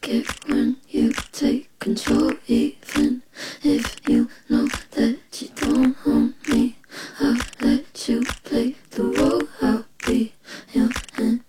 like it when you take control, even if you know that you don't own me. I'll let you play the